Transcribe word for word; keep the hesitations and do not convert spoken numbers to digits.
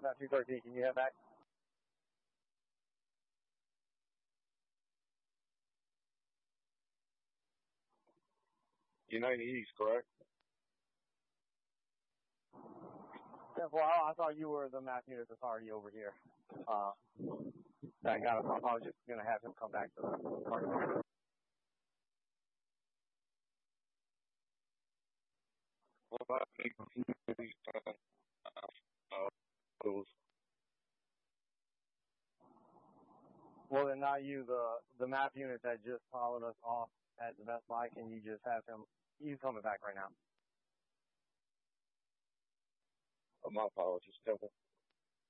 Map two thirteen, can you head back? United East, correct? Yeah, well, I thought you were the map unit that's already over here. Uh, that got him. I was just going to have him come back to the party. Well, I think he's done. Uh, those. Well, then not you, the the map unit that just followed us off at the Best Buy. Can you just have him? He's coming back right now. Oh, my apologies, Temple.